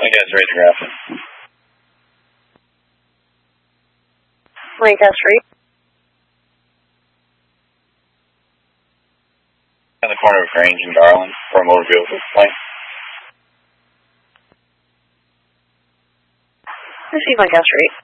I guess radiograph. Lancaster 8. On the corner of Grange and Garland for a motor vehicle complaint. Receive Lancaster 8.